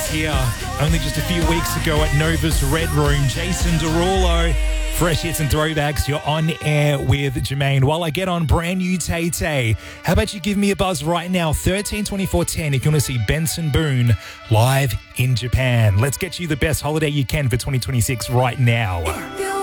here only just a few weeks ago at Nova's Red Room. Jason Derulo, fresh hits and throwbacks. You're on air with Jermaine. While I get on brand new Tay Tay, how about you give me a buzz right now, 132410, if you want to see Benson Boone live in Japan. Let's get you the best holiday you can for 2026 right now.